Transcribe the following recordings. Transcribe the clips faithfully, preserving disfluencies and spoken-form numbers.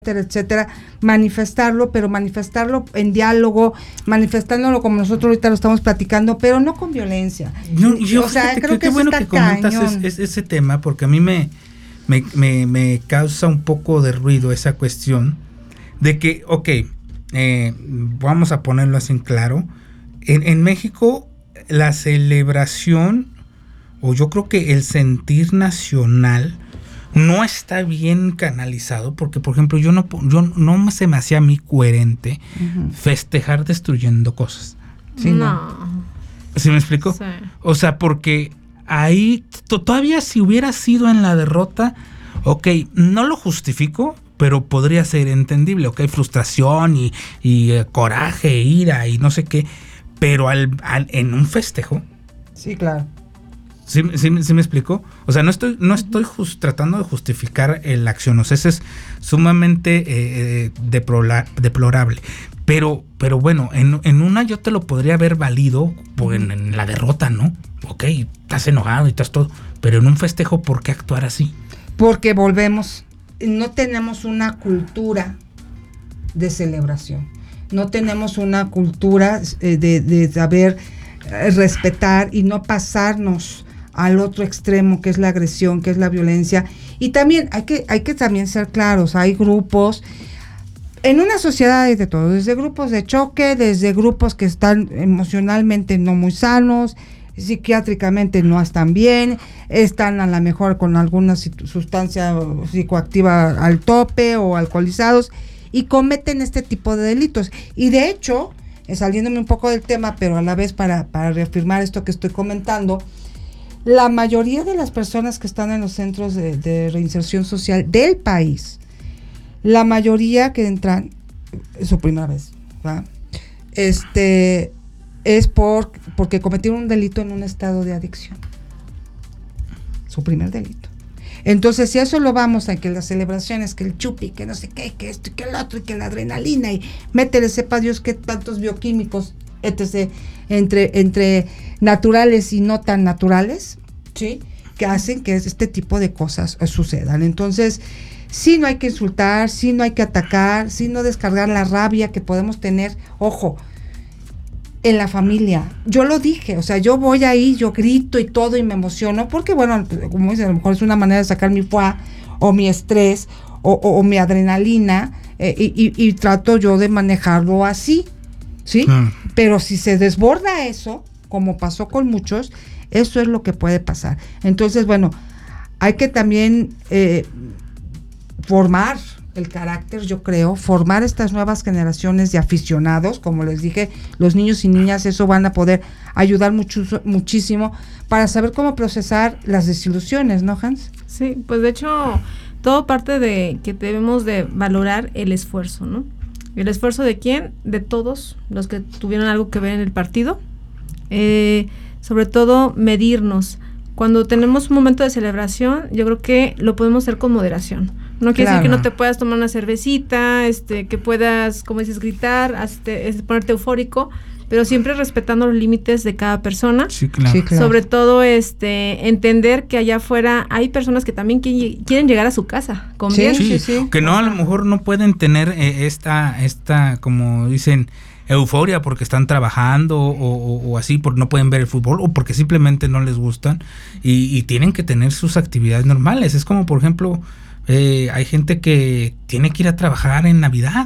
etcétera, manifestarlo, pero manifestarlo en diálogo, manifestándolo como nosotros ahorita lo estamos platicando, pero no con violencia. No, yo, o sea, fíjate, creo que, que qué bueno que comentas es, es, ese tema, porque a mí me, me, me, me causa un poco de ruido esa cuestión de que, ok, eh, vamos a ponerlo así en claro, en, en México la celebración, o yo creo que el sentir nacional no está bien canalizado, porque por ejemplo yo no yo no se me hacía a mí coherente uh-huh. festejar destruyendo cosas. Sí, no. ¿Sí me explico? Sí. O sea, porque ahí t- todavía si hubiera sido en la derrota, ok, no lo justifico, pero podría ser entendible, ok, frustración y, y eh, coraje, ira y no sé qué, pero al, al en un festejo. Sí, claro. ¿Sí, sí, sí me explico? O sea, no estoy no estoy just, tratando de justificar el acción, o sea, eso es sumamente eh, deplola, deplorable. Pero, pero bueno, en, en una yo te lo podría haber valido pues, en, en la derrota, ¿no? Ok, estás enojado y estás todo, pero en un festejo, ¿por qué actuar así? Porque volvemos, no tenemos una cultura de celebración, no tenemos una cultura eh, de, de saber eh, respetar y no pasarnos al otro extremo, que es la agresión, que es la violencia. Y también hay que, hay que también ser claros, hay grupos, en una sociedad hay de todo, desde grupos de choque, desde grupos que están emocionalmente no muy sanos, psiquiátricamente no están bien, están a lo mejor con alguna sustancia psicoactiva al tope o alcoholizados y cometen este tipo de delitos. Y de hecho, saliéndome un poco del tema, pero a la vez para, para reafirmar esto que estoy comentando, la mayoría de las personas que están en los centros de, de reinserción social del país, la mayoría que entran su primera vez, ¿verdad? Este es por porque cometieron un delito en un estado de adicción, su primer delito. Entonces, si a eso lo vamos a que las celebraciones, que el chupi, que no sé qué, que esto y que el otro, y que la adrenalina, y métele, sepa Dios qué tantos bioquímicos, etcétera, entre, entre naturales y no tan naturales, ¿sí? Que hacen que este tipo de cosas sucedan. Entonces, sí no hay que insultar, sí no hay que atacar, sí no descargar la rabia que podemos tener, ojo, en la familia. Yo lo dije, o sea, yo voy ahí, yo grito y todo y me emociono, porque bueno, como dice, a lo mejor es una manera de sacar mi fuá, o mi estrés, o, o, o mi adrenalina, eh, y, y, y trato yo de manejarlo así, ¿sí? Mm. Pero si se desborda eso, como pasó con muchos, eso es lo que puede pasar. Entonces, bueno, hay que también eh, formar el carácter, yo creo, formar estas nuevas generaciones de aficionados, como les dije, los niños y niñas, eso van a poder ayudar mucho, muchísimo para saber cómo procesar las desilusiones, ¿no, Hans? Sí, pues de hecho, todo parte de que debemos de valorar el esfuerzo, ¿no? ¿El esfuerzo de quién? De todos los que tuvieron algo que ver en el partido. Eh, sobre todo, medirnos. Cuando tenemos un momento de celebración, yo creo que lo podemos hacer con moderación. No quiere claro. decir que no te puedas tomar una cervecita, este, que puedas, como dices, gritar, este, este, ponerte eufórico, pero siempre respetando los límites de cada persona. Sí, claro. Sí, claro. Sobre todo, este, entender que allá afuera hay personas que también qui- quieren llegar a su casa con sí, bien. Sí, sí, sí. Que no, a lo mejor no pueden tener eh, esta, esta, como dicen, euforia porque están trabajando o, o, o así, porque no pueden ver el fútbol o porque simplemente no les gustan y, y tienen que tener sus actividades normales. Es como, por ejemplo, eh, hay gente que tiene que ir a trabajar en Navidad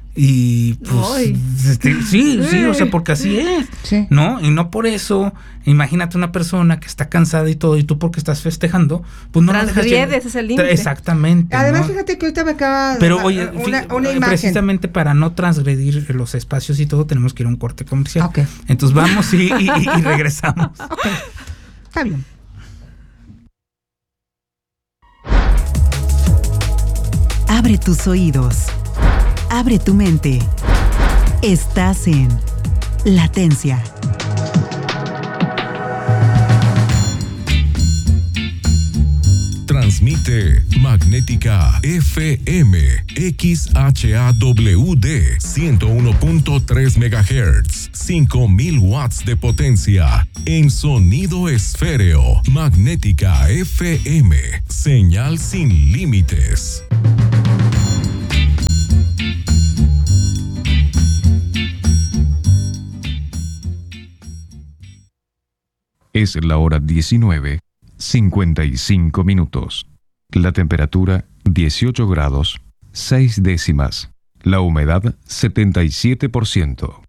y pues este, sí, sí, o sea, porque así es, sí. ¿no? Y no por eso, imagínate una persona que está cansada y todo, y tú porque estás festejando, pues no transgredes ese límite. Exactamente. Además, ¿no? Fíjate que ahorita me acaba Pero oye, una, fí- una imagen. Precisamente para no transgredir los espacios y todo, tenemos que ir a un corte comercial. Okay. Entonces vamos y, y, y regresamos. Okay. Está bien. Abre tus oídos. Abre tu mente. Estás en Latencia. Transmite Magnética F M X H A W D ciento uno punto tres megahertz, cinco mil watts de potencia en sonido esféreo. Magnética F M, señal sin límites. Es la hora diecinueve, cincuenta y cinco minutos. La temperatura dieciocho grados, seis décimas. La humedad setenta y siete por ciento.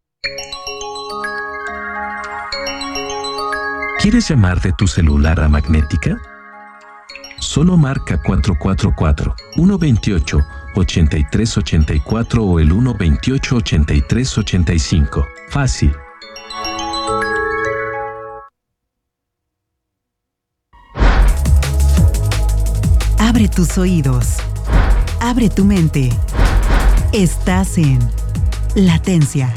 ¿Quieres llamar de tu celular a Magnética? Solo marca cuatro cuatro cuatro, uno dos ocho, ocho tres ocho cuatro o el uno dos ocho, ocho tres ocho cinco. Fácil. Abre tus oídos. Abre tu mente. Estás en Latencia.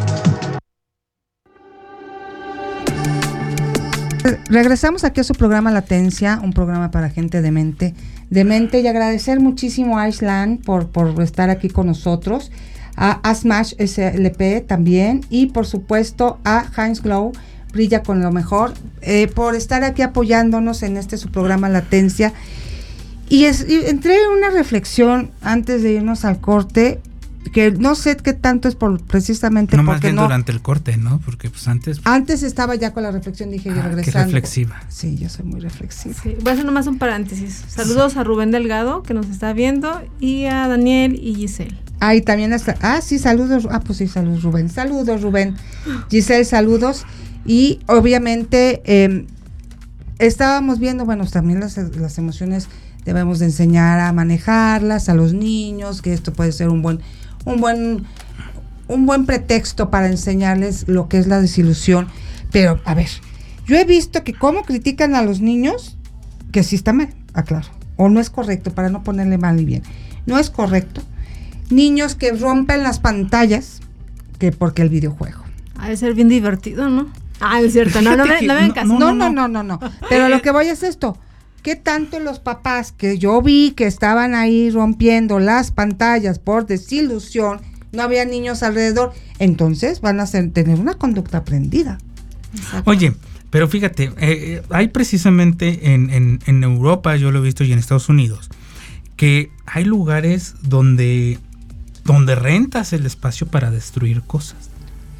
Regresamos aquí a su programa Latencia, un programa para gente de mente, de mente y agradecer muchísimo a Aislan por, por estar aquí con nosotros, a Asmash S L P también y por supuesto a Heinz Glow, Brilla con lo mejor, eh, por estar aquí apoyándonos en este su programa Latencia. Y, es, y entré en una reflexión antes de irnos al corte, que no sé qué tanto es por precisamente no, porque más bien no durante el corte, ¿no? Porque pues antes antes estaba ya con la reflexión, dije yo ah, regresando. qué reflexiva. Sí, yo soy muy reflexiva. Sí, voy a hacer nomás un paréntesis. Saludos a Rubén Delgado, que nos está viendo, y a Daniel y Giselle. Ah, y también hasta, ah, sí, saludos, ah, pues sí, saludos Rubén, saludos Rubén, Giselle, saludos, y obviamente eh, estábamos viendo, bueno, también las, las emociones debemos de enseñar a manejarlas a los niños, que esto puede ser un buen, un buen, un buen pretexto para enseñarles lo que es la desilusión, pero a ver, yo he visto que cómo critican a los niños, que sí está mal, aclaro, o no es correcto, para no ponerle mal y bien, no es correcto, niños que rompen las pantallas, que porque el videojuego. Ha de ser bien divertido, ¿no? Ah, es cierto, no, no me, no me hagan caso. No, no, no, no, no, pero lo que voy es esto. ¿Qué tanto los papás que yo vi que estaban ahí rompiendo las pantallas por desilusión, no había niños alrededor, entonces van a ser, tener una conducta aprendida? Exacto. Oye, pero fíjate, eh, hay precisamente en, en, en Europa, yo lo he visto, y en Estados Unidos, que hay lugares donde, donde rentas el espacio para destruir cosas.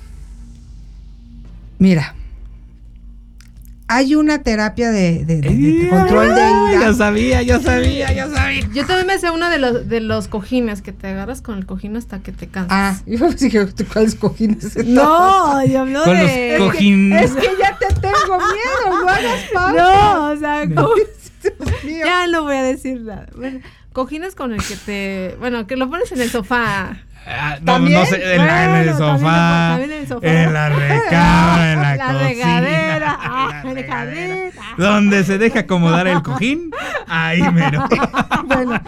Mira, hay una terapia de, de, de, de control de ira. Yo sabía, yo sabía, yo sabía. Yo también me sé uno de los de los cojines, que te agarras con el cojín hasta que te cansas. Ah, yo dije, ¿cuáles cojines? No, yo hablo Con de... los cojines. Es que ya te tengo miedo, no hagas pausa. No, o sea, No. co- Dios mío. ya no voy a decir nada. Bueno, cojines con el que te... Bueno, que lo pones en el sofá. Ah, no, ¿También? no sé, en, la- en el Bueno, sofá, también en el sofá. en la recámara, en la, La cocina, regadera, ah, en la el regadera. jardín. Donde se deja acomodar el cojín, ahí mero. Bueno,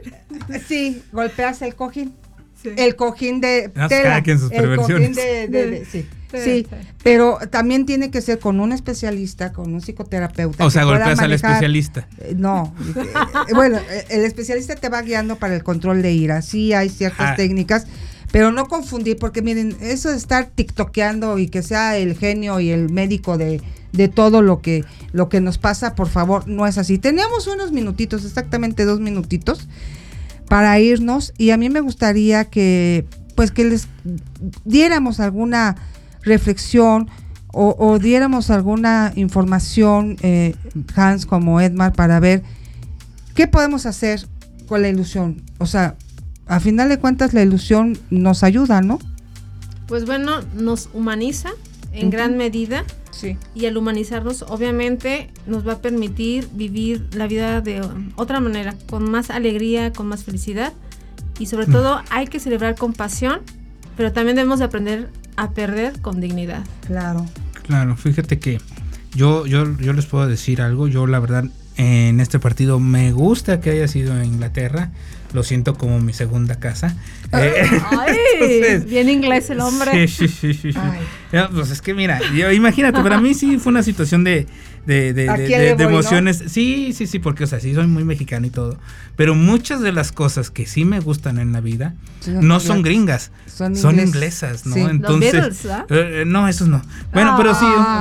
sí, golpeas el cojín. Sí. El cojín de No, tela. cada quien sus el cojín perversiones. de, de- de- sí. Sí, Sí, sí. pero también tiene que ser con un especialista, con un psicoterapeuta. O sea, que pueda golpeas al manejar- especialista. Eh, No, eh, bueno, eh, el especialista te va guiando para el control de ira. Sí hay ciertas Ah. técnicas, pero no confundir, porque miren, eso de estar tiktokeando y que sea el genio y el médico de, de todo lo que, lo que nos pasa, por favor, no es así. Teníamos unos minutitos, exactamente dos minutitos, para irnos, y a mí me gustaría que, pues, que les diéramos alguna reflexión o, o diéramos alguna información, eh, Hans como Edmar, para ver qué podemos hacer con la ilusión. O sea, a final de cuentas la ilusión nos ayuda, ¿no? Pues bueno, nos humaniza en Ujú. gran medida, Sí. y al humanizarnos obviamente nos va a permitir vivir la vida de um, otra manera, con más alegría, con más felicidad, y sobre todo hay que celebrar con pasión, pero también debemos de aprender a perder con dignidad. Claro. Claro, fíjate que yo, yo, yo les puedo decir algo. Yo la verdad en este partido me gusta que haya sido en Inglaterra. Lo siento como mi segunda casa. Eh, Ay, entonces, bien inglés el hombre. Sí, sí, sí, sí, sí. Ay. Ya, pues es que mira, yo, imagínate, para mí sí fue una situación de, de, de, ¿A de, quién de- le de voy, emociones. Sí, sí, sí, porque o sea, sí soy muy mexicano y todo. Pero muchas de las cosas que sí me gustan en la vida Sí, no son claro. gringas, Son son, ingles- inglesas, ¿no? sí. Los Entonces, Beatles, ¿ah? eh, no, esos no. Bueno, pero sí. Ay. No.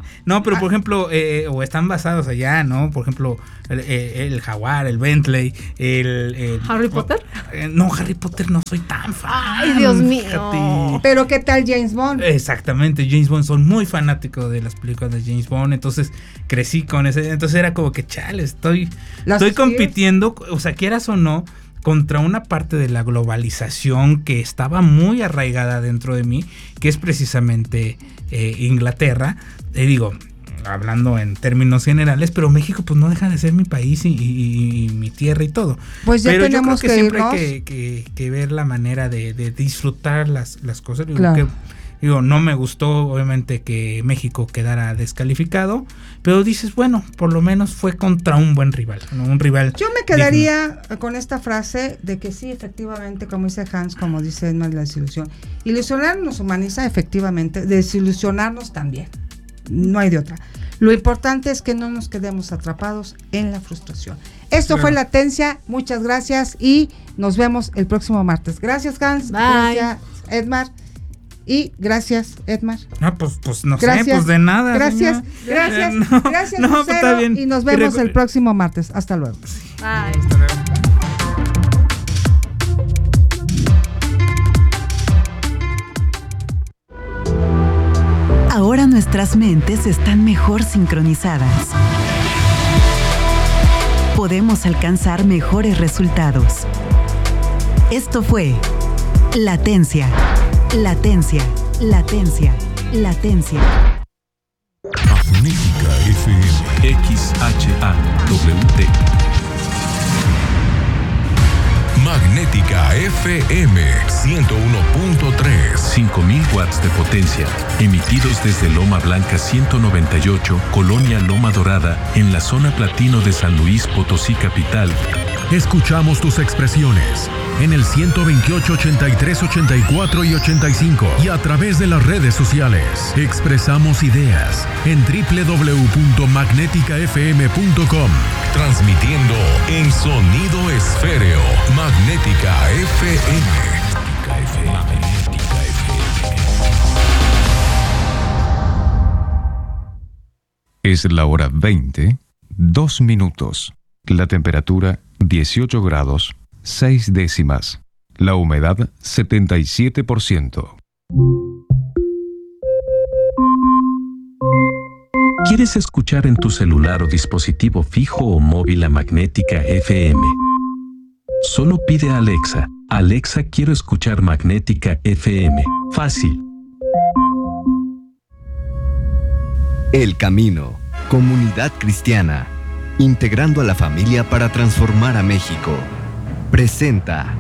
No, pero por ejemplo, eh, o están basados allá, ¿no? Por ejemplo, el, el Jaguar, el Bentley, el... el ¿Harry Potter? Eh, no, Harry Potter no soy tan fan. Ay, Dios mío. Fíjate. Pero ¿qué tal James Bond? Exactamente, James Bond, soy muy fanático de las películas de James Bond, entonces crecí con ese, entonces era como que chale, estoy, estoy compitiendo, o sea, quieras o no, contra una parte de la globalización que estaba muy arraigada dentro de mí, que es precisamente eh, Inglaterra. Te digo, hablando en términos generales, pero México pues no deja de ser mi país y, y, y mi tierra y todo. Pues ya pero tenemos yo creo que, que siempre irnos. hay que, que, que ver la manera de, de disfrutar las, las cosas. Digo, Claro. que, digo, no me gustó obviamente que México quedara descalificado, pero dices, bueno, por lo menos fue contra un buen rival, ¿no? Un rival Yo me quedaría digno. con esta frase de que sí, efectivamente, como dice Hans, como dice Edmar, la desilusión. Ilusionar nos humaniza, efectivamente, desilusionarnos también. No hay de otra. Lo importante es que no nos quedemos atrapados en la frustración. Esto Claro. fue Latencia, muchas gracias y nos vemos el próximo martes. Gracias, Hans. Bye. Gracias, Edmar. Y gracias, Edmar. Ah, pues, pues no Gracias. sé, pues de nada. Gracias, señor. gracias, Eh, no, gracias, no, pues, Lucero, está bien. y nos vemos Recu- el próximo martes. Hasta luego. Bye. Hasta luego. Ahora nuestras mentes están mejor sincronizadas. Podemos alcanzar mejores resultados. Esto fue Latencia, Latencia, Latencia, Latencia. Magnética F M. X H A W D. Magnética F M ciento uno punto tres. cinco mil watts de potencia, emitidos desde Loma Blanca ciento noventa y ocho, Colonia Loma Dorada, en la zona platino de San Luis Potosí capital. Escuchamos tus expresiones en el ciento veintiocho, ochenta y tres, ochenta y cuatro y ochenta y cinco y a través de las redes sociales. Expresamos ideas en doble u doble u doble u punto magnética f m punto com. Transmitiendo en sonido esféreo. Magnética F M. Magnética F M. Es la hora veinte, dos minutos. La temperatura dieciocho grados, seis décimas. La humedad setenta y siete por ciento. ¿Quieres escuchar en tu celular o dispositivo fijo o móvil a Magnética F M? Solo pide a Alexa, Alexa, quiero escuchar Magnética F M. Fácil. El Camino, comunidad cristiana, integrando a la familia para transformar a México. Presenta.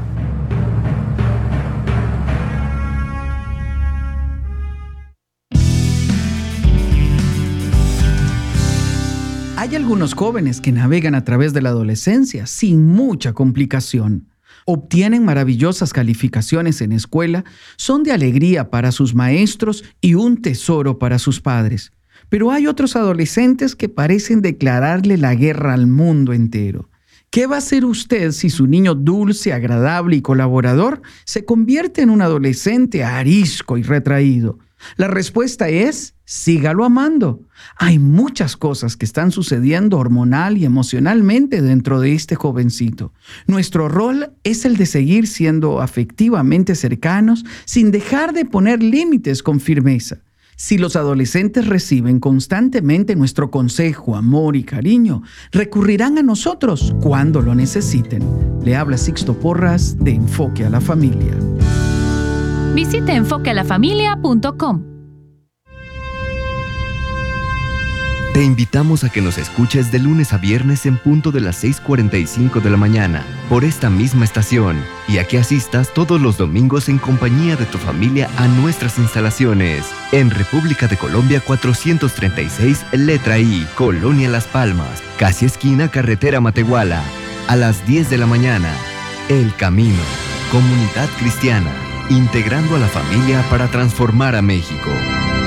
Hay algunos jóvenes que navegan a través de la adolescencia sin mucha complicación. Obtienen maravillosas calificaciones en escuela, son de alegría para sus maestros y un tesoro para sus padres. Pero hay otros adolescentes que parecen declararle la guerra al mundo entero. ¿Qué va a hacer usted si su niño dulce, agradable y colaborador se convierte en un adolescente arisco y retraído? La respuesta es, sígalo amando. Hay muchas cosas que están sucediendo hormonal y emocionalmente dentro de este jovencito. Nuestro rol es el de seguir siendo afectivamente cercanos sin dejar de poner límites con firmeza. Si los adolescentes reciben constantemente nuestro consejo, amor y cariño, recurrirán a nosotros cuando lo necesiten. Le habla Sixto Porras de Enfoque a la Familia. Visite enfoque a la familia punto com. Te invitamos a que nos escuches de lunes a viernes en punto de las seis cuarenta y cinco de la mañana por esta misma estación y a que asistas todos los domingos en compañía de tu familia a nuestras instalaciones en República de Colombia cuatrocientos treinta y seis, letra I, Colonia Las Palmas, casi esquina Carretera Matehuala, a las diez de la mañana. El Camino, comunidad cristiana, integrando a la familia para transformar a México.